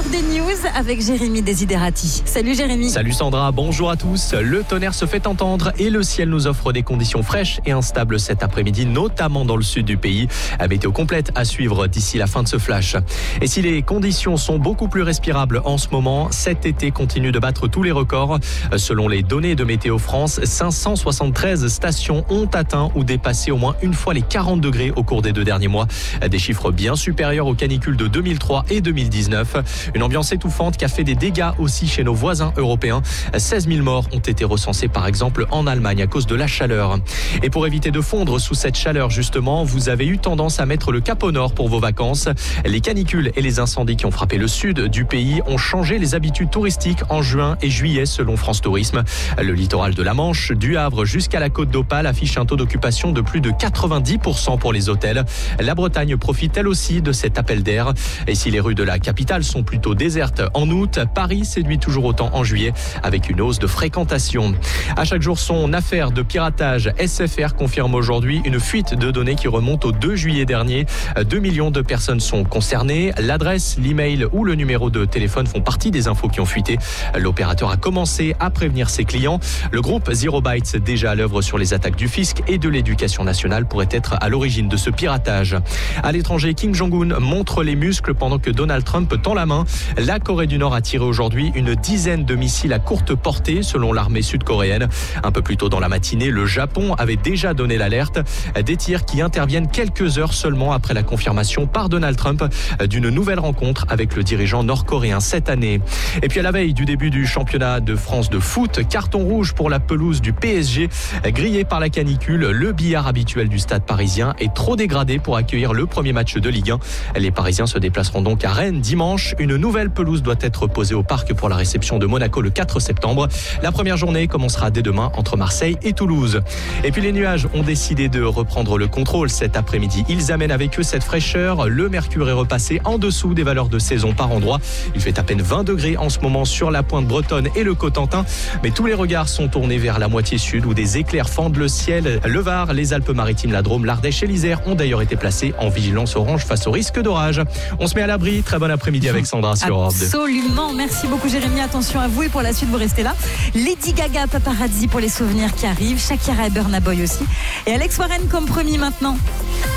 l'heure des news avec Jérémy Desiderati. Salut Jérémy. Salut Sandra, bonjour à tous. Le tonnerre se fait entendre et le ciel nous offre des conditions fraîches et instables cet après-midi, notamment dans le sud du pays. Météo complète à suivre d'ici la fin de ce flash. Et si les conditions sont beaucoup plus respirables en ce moment, cet été continue de battre tous les records. Selon les données de Météo France, 573 stations ont atteint ou dépassé au moins une fois les 40 degrés au cours des 2 derniers mois. Des chiffres bien supérieurs aux canicules de 2003 et 2019. Une ambiance étouffante qui a fait des dégâts aussi chez nos voisins européens. 16 000 morts ont été recensés par exemple en Allemagne à cause de la chaleur. Et pour éviter de fondre sous cette chaleur justement, vous avez eu tendance à mettre le cap au nord pour vos vacances. Les canicules et les incendies qui ont frappé le sud du pays ont changé les habitudes touristiques en juin et juillet selon France Tourisme. Le littoral de la Manche, du Havre jusqu'à la Côte d'Opale affiche un taux d'occupation de plus de 90% pour les hôtels. La Bretagne profite elle aussi de cet appel d'air. Et si les rues de la capitale sont plutôt désertes en août, Paris séduit toujours autant en juillet avec une hausse de fréquentation. À chaque jour, son affaire de piratage. SFR confirme aujourd'hui une fuite de données qui remonte au 2 juillet dernier. 2 millions de personnes sont concernées. L'adresse, l'email ou le numéro de téléphone font partie des infos qui ont fuité. L'opérateur a commencé à prévenir ses clients. Le groupe Zero Bytes, déjà à l'œuvre sur les attaques du fisc et de l'éducation nationale, pourrait être à l'origine de ce piratage. À l'étranger, Kim Jong-un montre les muscles pendant que Donald Trump tend la main. La Corée du Nord a tiré aujourd'hui une dizaine de missiles à courte portée selon l'armée sud-coréenne. Un peu plus tôt dans la matinée, le Japon avait déjà donné l'alerte. Des tirs qui interviennent quelques heures seulement après la confirmation par Donald Trump d'une nouvelle rencontre avec le dirigeant nord-coréen cette année. Et puis à la veille du début du championnat de France de foot, carton rouge pour la pelouse du PSG. Grillé par la canicule, le billard habituel du stade parisien est trop dégradé pour accueillir le premier match de Ligue 1. Les Parisiens se déplaceront donc à Rennes dimanche. Une nouvelle pelouse doit être posée au parc pour la réception de Monaco le 4 septembre. La première journée commencera dès demain entre Marseille et Toulouse. Et puis les nuages ont décidé de reprendre le contrôle cet après-midi. Ils amènent avec eux cette fraîcheur. Le mercure est repassé en dessous des valeurs de saison par endroit. Il fait à peine 20 degrés en ce moment sur la pointe bretonne et le Cotentin. Mais tous les regards sont tournés vers la moitié sud où des éclairs fendent le ciel. Le Var, les Alpes-Maritimes, la Drôme, l'Ardèche et l'Isère ont d'ailleurs été placés en vigilance orange face au risque d'orage. On se met à l'abri. Très bon après-midi avec Sandra sur Europe 2. Absolument. Merci beaucoup Jérémy. Attention à vous et pour la suite, vous restez là. Lady Gaga, Paparazzi pour les souvenirs qui arrivent. Shakira et Burna Boy aussi. Et Alex Warren comme promis maintenant.